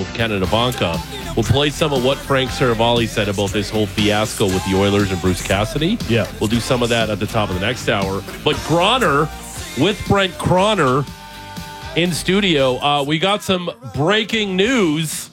with Canada Banca. We'll play some of what Frank Saravalli said about this whole fiasco with the Oilers and Bruce Cassidy. Yeah. We'll do some of that at the top of the next hour. But Groner, with Brent Croner in studio, we got some breaking news.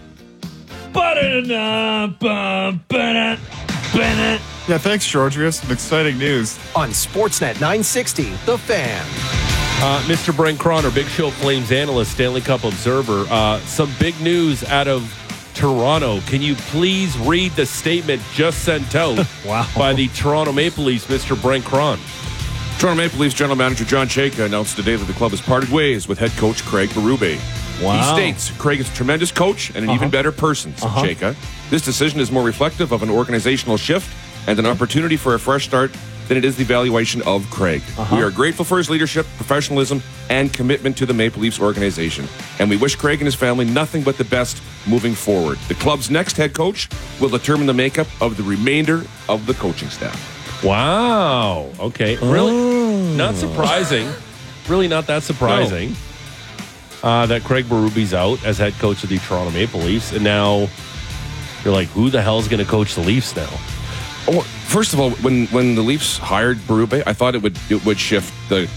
Yeah, thanks, George. We have some exciting news. On Sportsnet 960, The Fan. Mr. Brent Croner, Big Show Flames analyst, Stanley Cup observer. Some big news out of Toronto. Can you please read the statement just sent out by the Toronto Maple Leafs, Mr. Brent Croner? Toronto Maple Leafs general manager John Chayka announced today that the club has parted ways with head coach Craig Berube. He states, Craig is a tremendous coach and an even better person, said Chayka. This decision is more reflective of an organizational shift and an opportunity for a fresh start than it is the evaluation of Craig. We are grateful for his leadership, professionalism, and commitment to the Maple Leafs organization. And we wish Craig and his family nothing but the best moving forward. The club's next head coach will determine the makeup of the remainder of the coaching staff. Wow. Okay. Really? Not surprising. Really not that surprising that Craig Berube's out as head coach of the Toronto Maple Leafs. And now you're like, who the hell is going to coach the Leafs now? Oh, first of all, when the Leafs hired Berube, I thought it would shift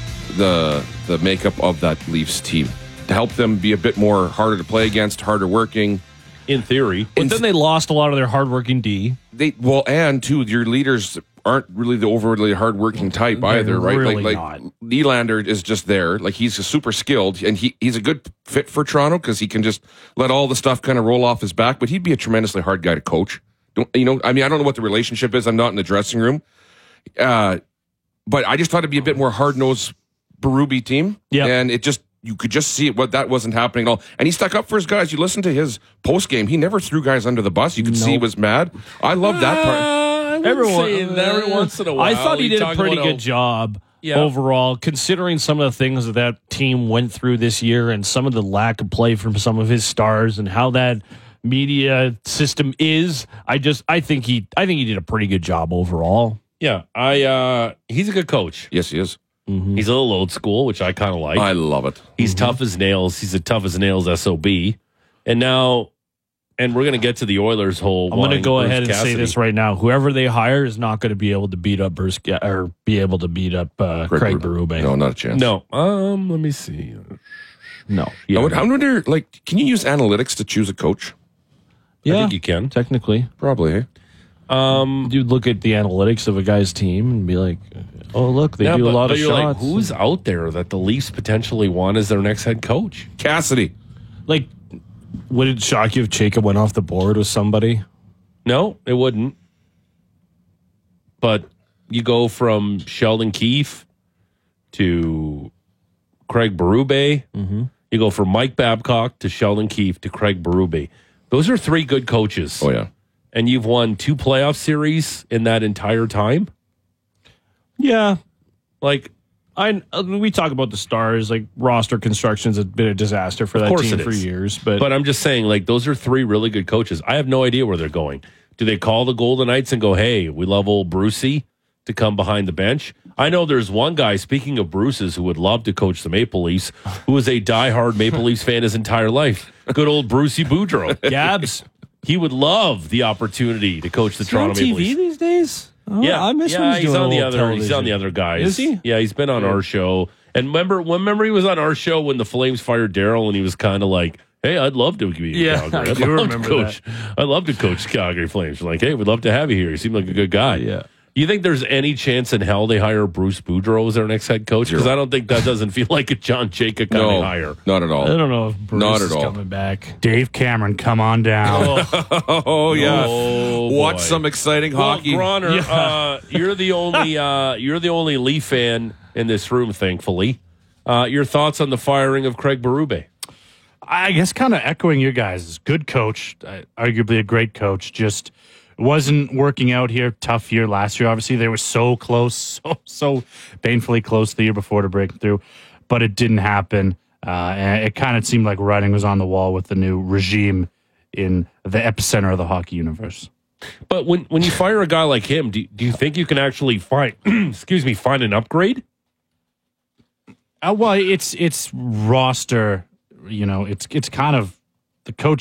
the makeup of that Leafs team to help them be a bit more harder to play against, harder working. In theory. But then they lost a lot of their hardworking D. And too, your leaders aren't really the overly hardworking type either, right? Really like Nylander is just there. Like, he's super skilled, and he's a good fit for Toronto because he can just let all the stuff kind of roll off his back, but he'd be a tremendously hard guy to coach. I don't know what the relationship is. I'm not in the dressing room. But I just thought it'd be a bit more hard-nosed Berube team. Yeah. And you could just see that wasn't happening at all. And he stuck up for his guys. You listen to his post-game. He never threw guys under the bus. You could see he was mad. I love that part. Every once in a while. I thought he did a pretty good job overall, considering some of the things that team went through this year and some of the lack of play from some of his stars and how that media system is. I think he did a pretty good job overall. Yeah, he's a good coach. Yes, he is. Mm-hmm. He's a little old school, which I kind of like. I love it. He's tough as nails. He's a tough as nails SOB. And we're going to get to the Oilers whole. I'm going to go ahead and say this right now: whoever they hire is not going to be able to beat up Craig Berube. No, not a chance. No. Let me see. No. Yeah. I wonder, can you use analytics to choose a coach? Yeah, I think you can. Technically. Probably, hey? You'd look at the analytics of a guy's team and be like, oh, look, they do a lot of shots. Like, who's out there that the Leafs potentially want as their next head coach? Cassidy. Like, would it shock you if Chayka went off the board with somebody? No, it wouldn't. But you go from Sheldon Keefe to Craig Berube. Mm-hmm. You go from Mike Babcock to Sheldon Keefe to Craig Berube. Those are three good coaches. Oh, yeah. And you've won 2 playoff series in that entire time? Yeah. Like, we talk about the Stars, like roster construction's has been a disaster for that team for years. But I'm just saying, like, those are 3 really good coaches. I have no idea where they're going. Do they call the Golden Knights and go, hey, we love old Brucey to come behind the bench? I know there's one guy, speaking of Bruce's, who would love to coach the Maple Leafs, who is a diehard Maple Leafs fan his entire life. Good old Brucey Boudreau. Gabs. He would love the opportunity to coach the Toronto Maple Leafs. TV these days? Oh, Yeah, I miss when he's on the other. He's on the other guys. Is he? Yeah, he's been on our show. And remember, he was on our show when the Flames fired Daryl, and he was kind of like, "Hey, I'd love to be in Calgary. I do remember coach. I'd love to coach Calgary Flames." Like, hey, we'd love to have you here. You seem like a good guy. Yeah. You think there's any chance in hell they hire Bruce Boudreau as their next head coach? Because I don't think that doesn't feel like a John Chayka kind of hire. Not at all. I don't know if Bruce Not at is all. coming back. Dave Cameron, come on down. Oh, yeah. Oh, Watch boy. some exciting hockey. Groner, you're the only Leaf fan in this room, thankfully. Your thoughts on the firing of Craig Berube? I guess kind of echoing your guys. Good coach, arguably a great coach, just wasn't working out here. Tough year last year. Obviously, they were so close, so painfully close the year before to break through, but it didn't happen. And it kind of seemed like writing was on the wall with the new regime in the epicenter of the hockey universe. But when you fire a guy like him, do you think you can actually find find an upgrade? Well, it's roster. You know, it's kind of the coach